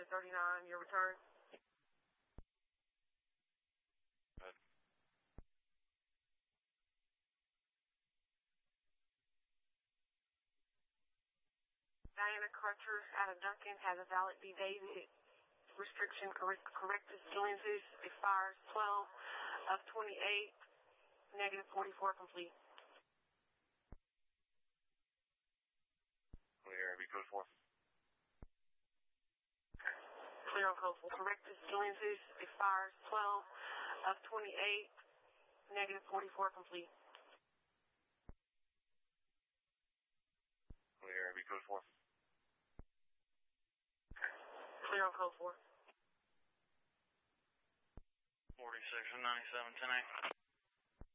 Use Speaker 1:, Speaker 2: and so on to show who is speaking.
Speaker 1: Roger 39, your return.
Speaker 2: Good.
Speaker 1: Diana Crutcher out of Duncan has a valid B. David restriction corrected lenses. Expires 12 of 28, negative 44 complete.
Speaker 2: Clear, be code 4.
Speaker 1: Clear on code 4. Corrected lenses. Expires 12 of 28, negative 44 complete.
Speaker 2: Clear, be code 4.
Speaker 1: Clear on code 4.
Speaker 2: 46 and 97, 10-8.